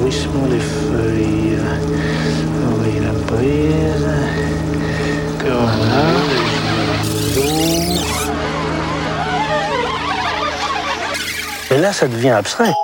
l'épanouissement des feuilles. Oui, la brise. Que voilà, les oiseaux. Et là, ça devient abstrait.